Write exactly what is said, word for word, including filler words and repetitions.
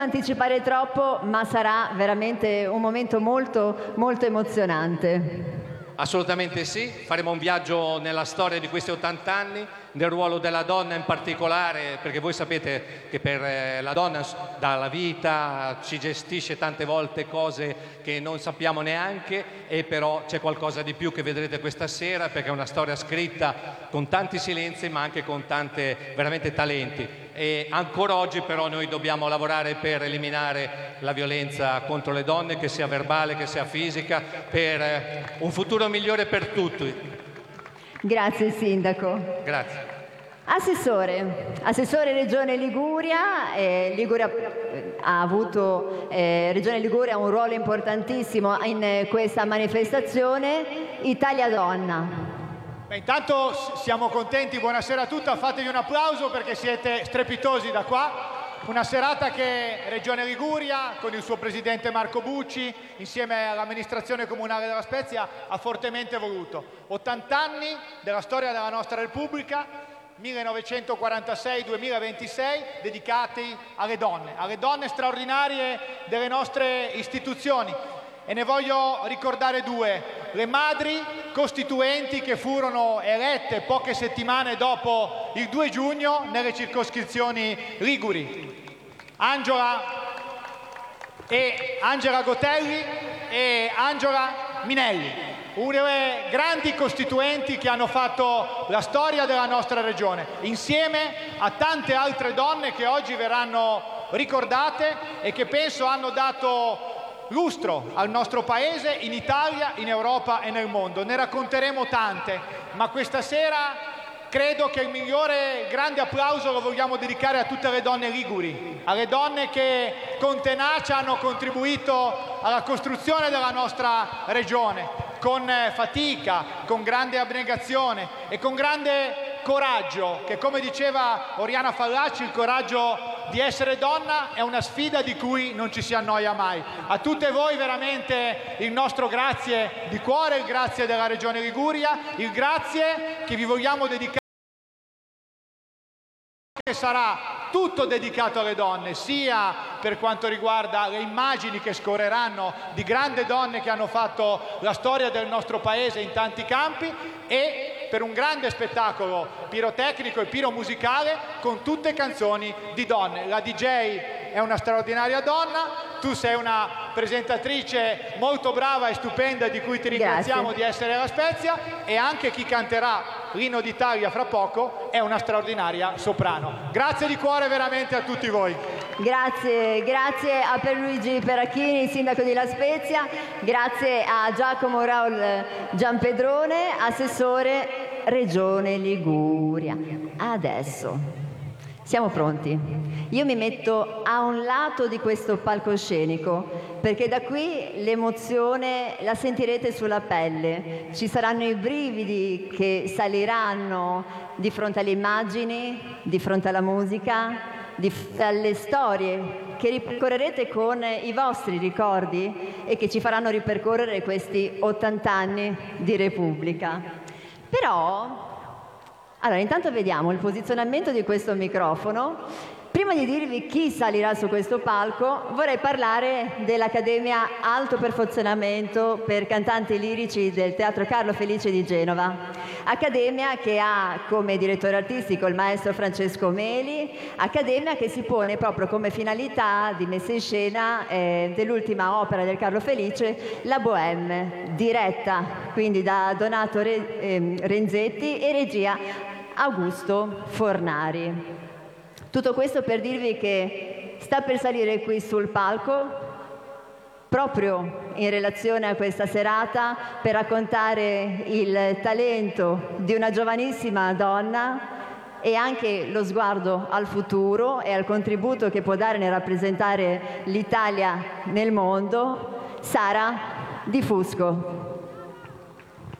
anticipare troppo, ma sarà veramente un momento molto, molto emozionante. Assolutamente sì, faremo un viaggio nella storia di questi ottanta anni, nel ruolo della donna in particolare, perché voi sapete che per eh, la donna dà la vita, ci gestisce tante volte cose che non sappiamo neanche, e però c'è qualcosa di più che vedrete questa sera, perché è una storia scritta con tanti silenzi ma anche con tante veramente talenti. E ancora oggi però noi dobbiamo lavorare per eliminare la violenza contro le donne, che sia verbale, che sia fisica, per eh, un futuro migliore per tutti. Grazie Sindaco. Grazie. Assessore, Assessore Regione Liguria, eh, Liguria ha avuto, eh, Regione Liguria ha un ruolo importantissimo in eh, questa manifestazione. Italia Donna. Beh, intanto siamo contenti, buonasera a tutti, fatevi un applauso perché siete strepitosi da qua. Una serata che Regione Liguria, con il suo presidente Marco Bucci, insieme all'amministrazione comunale della Spezia, ha fortemente voluto. ottanta anni della storia della nostra Repubblica, millenovecentoquarantasei duemilaventisei, dedicati alle donne, alle donne straordinarie delle nostre istituzioni. E ne voglio ricordare due: le madri costituenti che furono elette poche settimane dopo il due giugno nelle circoscrizioni liguri, Angela, e Angela Gotelli e Angela Minelli, due grandi costituenti che hanno fatto la storia della nostra regione, insieme a tante altre donne che oggi verranno ricordate e che penso hanno dato lustro al nostro paese in Italia, in Europa e nel mondo. Ne racconteremo tante, ma questa sera credo che il migliore grande applauso lo vogliamo dedicare a tutte le donne liguri, alle donne che con tenacia hanno contribuito alla costruzione della nostra regione, con fatica, con grande abnegazione e con grande coraggio, che come diceva Oriana Fallaci, il coraggio di essere donna è una sfida di cui non ci si annoia mai. A tutte voi veramente il nostro grazie di cuore, il grazie della Regione Liguria, il grazie che vi vogliamo dedicare, che sarà tutto dedicato alle donne, sia per quanto riguarda le immagini che scorreranno di grandi donne che hanno fatto la storia del nostro paese in tanti campi, e per un grande spettacolo pirotecnico e piromusicale con tutte canzoni di donne. La D J è una straordinaria donna, tu sei una presentatrice molto brava e stupenda di cui ti ringraziamo. Grazie. Di essere La Spezia, e anche chi canterà l'Inno d'Italia fra poco è una straordinaria soprano. Grazie di cuore veramente a tutti voi. Grazie, grazie a Pierluigi Peracchini, sindaco di La Spezia, grazie a Giacomo Raul Giampedrone, assessore Regione Liguria. Adesso siamo pronti. Io mi metto a un lato di questo palcoscenico, perché da qui l'emozione la sentirete sulla pelle. Ci saranno i brividi che saliranno di fronte alle immagini, di fronte alla musica, di fronte alle storie che ripercorrerete con i vostri ricordi e che ci faranno ripercorrere questi ottanta anni di Repubblica. Però, allora, intanto vediamo il posizionamento di questo microfono. Prima di dirvi chi salirà su questo palco, vorrei parlare dell'Accademia Alto Perfezionamento per Cantanti Lirici del Teatro Carlo Felice di Genova. Accademia che ha come direttore artistico il maestro Francesco Meli, accademia che si pone proprio come finalità di messa in scena eh, dell'ultima opera del Carlo Felice, La Bohème, diretta quindi da Donato Re, eh, Renzetti e regia Augusto Fornari. Tutto questo per dirvi che sta per salire qui sul palco, proprio in relazione a questa serata, per raccontare il talento di una giovanissima donna e anche lo sguardo al futuro e al contributo che può dare nel rappresentare l'Italia nel mondo, Sara Di Fusco.